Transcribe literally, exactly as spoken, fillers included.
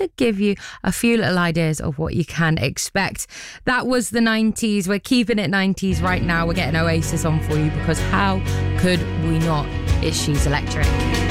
to give you a few little ideas of what you can expect. That was the nineties. We're keeping it nineties right now. We're getting Oasis on for you because how could we not? It's She's Electric.